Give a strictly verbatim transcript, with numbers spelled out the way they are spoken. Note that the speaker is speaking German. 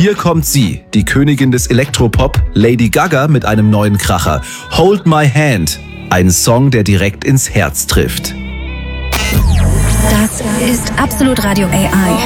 Hier kommt sie, die Königin des Elektropop, Lady Gaga mit einem neuen Kracher. Hold My Hand, ein Song, der direkt ins Herz trifft. Das ist Absolut Radio A I.